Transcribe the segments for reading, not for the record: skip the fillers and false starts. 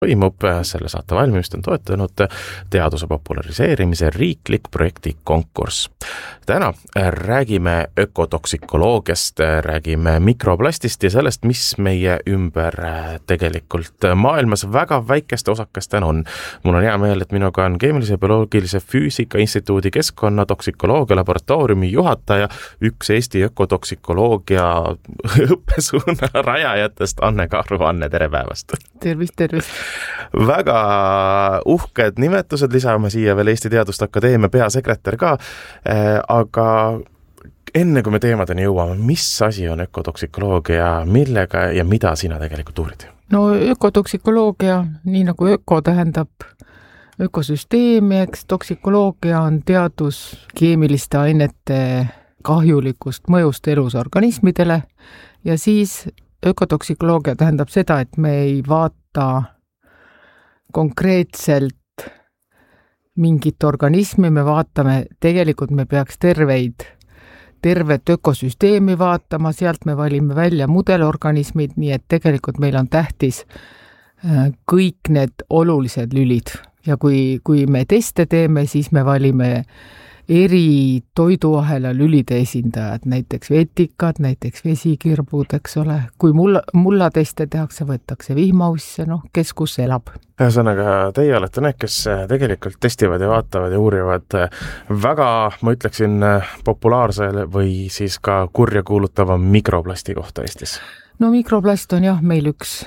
toimub, selle saate valmimist on toetanud teaduse populariseerimise riiklik projekti konkurss. Täna räägime ökotoksikoloogiast, räägime mikroplastist ja sellest, mis meie ümber tegelikult maailmas väga väikeste osakestena on. Mul on hea meel, et minuga on Keemilise Bioloogilise Füüsika Instituudi keskkonnatoksikoloogia laboratooriumi juhataja, üks Eesti ökotoksikoloogia õppesuuna rajajatest, Anne Karu. Anne, tere päevast! Tervist! Väga uhked nimetused, lisame siia veel Eesti Teaduste Akadeemia peasekretär ka, aga enne kui me teemadeni jõuame, mis asi on ökotoksikoloogia, millega ja mida sina tegelikult uurid? No ökotoksikoloogia, nii nagu öko tähendab ökosüsteemi, eks toksikoloogia on teadus keemiliste ainete kahjulikust mõjust elusorganismidele ja siis ökotoksikoloogia tähendab seda, et me ei vaata konkreetselt mingit organismi, me vaatame, tegelikult me peaks tervet ökosüsteemi vaatama, sealt me valime välja mudelorganismid, nii et tegelikult meil on tähtis kõik need olulised lülid. Ja kui me teste teeme, siis me valime eri toiduahela lülide esindajad, näiteks vetikad, näiteks vesikirbud, eks ole. Kui mulla teste tehakse, võetakse vihmausse, kes kus elab. Ühesõnaga, teie olete need, kes tegelikult testivad ja vaatavad ja uurivad väga, ma ütleksin, populaarse või siis ka kurja kuulutava mikroplasti kohta Eestis. No mikroplast on jah meil üks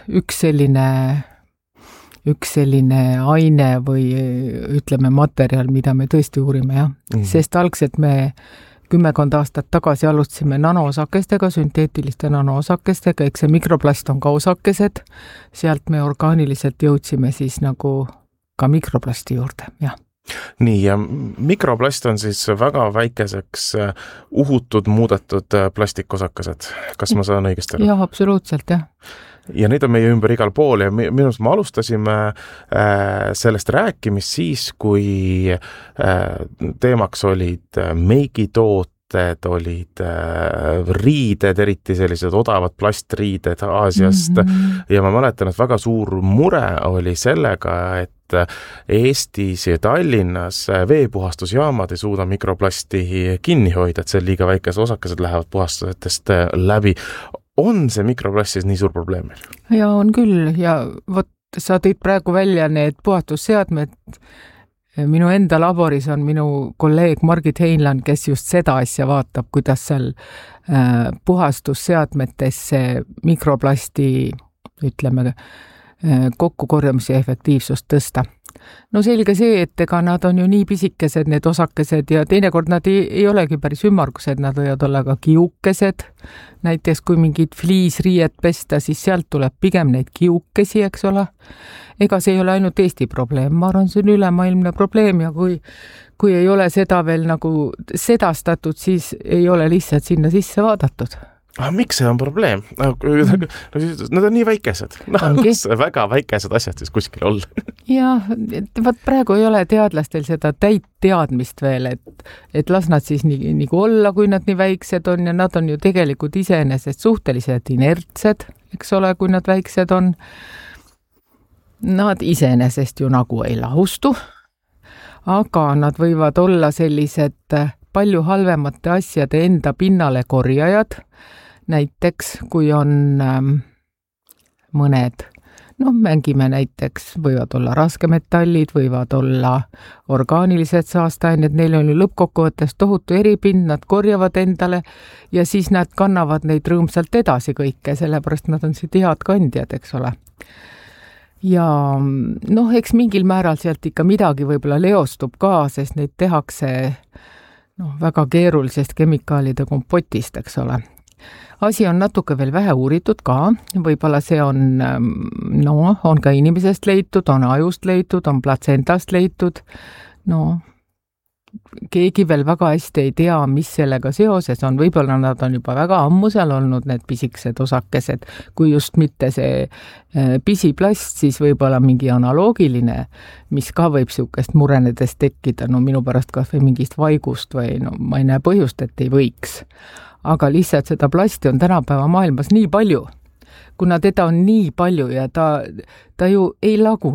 selline aine või ütleme materjal, mida me tõesti uurime, jah. Sest algselt me 10 aastat tagasi alustasime nanoosakestega, sünteetiliste nanoosakestega, eks see mikroplast on ka osakesed, sealt me orgaaniliselt jõudsime siis nagu ka mikroplasti juurde, jah. Nii, ja mikroplast on siis väga väikeseks uhutud, muudetud plastikosakesed. Kas ma saan õigesti aru? Jah, absoluutselt, jah. Ja neid on meie ümber igal pool ja minust me alustasime sellest rääkimist siis, kui teemaks olid meigitooted, olid riided, eriti sellised odavad plastriided Aasiast ja ma mäletan, et väga suur mure oli sellega, et Eestis ja Tallinnas veepuhastusjaamad ei suuda mikroplasti kinni hoida, et see liiga väikese osakesed lähevad puhastusest läbi. On see mikroplast siis nii suur probleem? Ja on küll ja vot sa tõid praegu välja need puhastusseadmed. Minu enda laboris on minu kolleeg Margit Heinland, kes just seda asja vaatab, kuidas seal puhastusseadmetesse mikroplasti, ütleme, kokkukorjamise efektiivsust tõsta. No selge see, et ega nad on ju nii pisikesed, need osakesed ja teinekord nad ei olegi päris ümmargused, nad võivad olla ka kiukesed. Näiteks kui mingid fliisriiet pesta, siis sealt tuleb pigem neid kiukesi, eks ole. Ega see ei ole ainult Eesti probleem, ma arvan, see on ülemaailmne probleem ja kui ei ole seda veel nagu sedastatud, siis ei ole lihtsalt sinna sisse vaadatud. Miks see on probleem? Nad on nii väikesed. Väga väikesed asjad siis kuskil olla. Ja, vaat praegu ei ole teadlastel seda täit teadmist veel, et las nad siis nagu olla, kui nad nii väiksed on ja nad on ju tegelikult iseenesest suhteliselt inertsed, eks ole, kui nad väiksed on. Nad iseenesest ju nagu ei lahustu, aga nad võivad olla sellised palju halvemate asjade enda pinnale korjajad. Näiteks, kui on mõned, mängime näiteks, võivad olla raskemetallid, võivad olla orgaanilised saasteained, neil on ju lõppkokkuvõttes tohutu eripind, nad korjavad endale ja siis nad kannavad neid rõõmsalt edasi kõike, sellepärast nad on siit head kandjad, eks ole. Ja eks mingil määral sealt ikka midagi võib-olla leostub ka, sest neid tehakse väga keerulisest kemikaalide kompotist, eks ole. Asi on natuke veel vähe uuritud ka, võib-olla see on ka inimesest leitud, on ajust leitud, on platsentast leitud, keegi veel väga hästi ei tea, mis sellega seoses on. Võib-olla nad on juba väga ammu seal olnud, need pisikesed osakesed. Kui just mitte see pisiplast, siis võib-olla mingi analoogiline, mis ka võib siukest murenedes tekkida. No minu pärast kas või mingist vaigust või ma ei näe põhjust, et ei võiks. Aga lihtsalt seda plasti on tänapäeva maailmas nii palju, kuna teda on nii palju ja ta ju ei lagune.